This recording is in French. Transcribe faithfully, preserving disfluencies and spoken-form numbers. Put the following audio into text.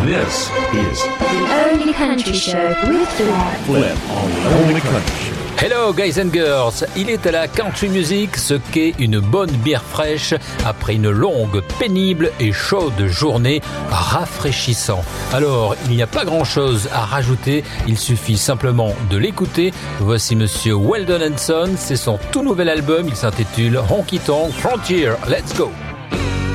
This is The Only Country Show with Flip. Flip on the Only Country Show. Hello guys and girls, il est à la country music ce qu'est une bonne bière fraîche après une longue, pénible et chaude journée, rafraîchissant. Alors, il n'y a pas grand chose à rajouter, il suffit simplement de l'écouter. Voici Monsieur Weldon and Son, c'est son tout nouvel album, il s'intitule Honky Tonk Frontier. Let's go!